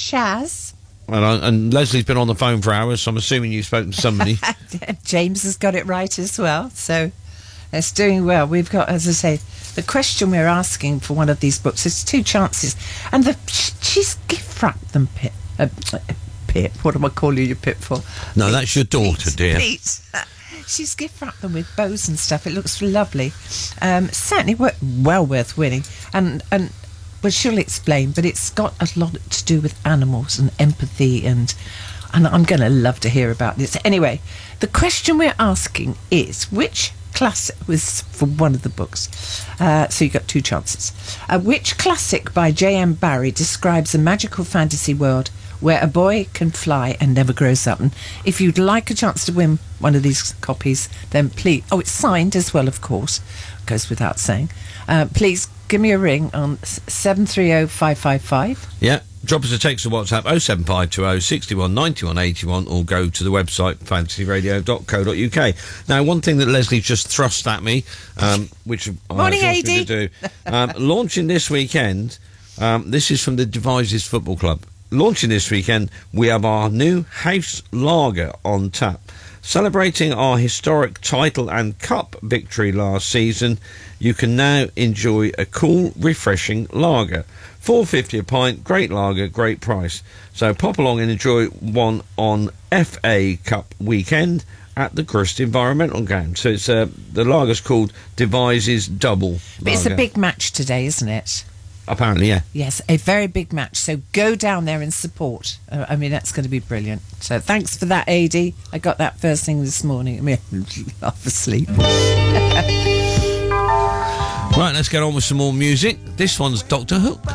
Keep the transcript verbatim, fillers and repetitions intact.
Shaz. And, I, and Leslie's been on the phone for hours, so I'm assuming you've spoken to somebody. James has got it right as well, so it's doing well. We've got, as I say, the question we're asking for one of these books is two chances, and the she's gift wrapped them, Pip. Uh, Pip, what am I calling you Pip for? No, that's your daughter, Pete, dear. Pete. She's gift wrapped them with bows and stuff. It looks lovely. Um, certainly w- well worth winning, and and. Well, she'll explain, but it's got a lot to do with animals and empathy, and and I'm going to love to hear about this. Anyway, the question we're asking is which classic was for one of the books. Uh, so you got two chances. Uh, which classic by J M Barrie describes a magical fantasy world where a boy can fly and never grows up? And if you'd like a chance to win one of these copies, then please... Oh, it's signed as well, of course. Goes without saying. Uh, please give me a ring on seven three zero five five five. Yeah, drop us a text or WhatsApp oh seven five two oh six one nine one eight one, or go to the website fantasy radio dot co dot uk. Now, one thing that Leslie just thrust at me, um, which Morning, I A D. to do, um, launching this weekend, um, this is from the Devices Football Club. Launching this weekend, we have our new house lager on tap. Celebrating our historic title and cup victory last season, you can now enjoy a cool, refreshing lager. four fifty a pint, great lager, great price. So pop along and enjoy one on F A Cup weekend at the Crust Environmental Ground. So it's uh, the lager's called Devices Double But it's a Lager. big match today, isn't it? Apparently, yeah. Yes, a very big match. So go down there and support. Uh, I mean, that's going to be brilliant. So thanks for that, A D. I got that first thing this morning. I mean, half asleep. Right, let's get on with some more music. This one's Doctor Hook.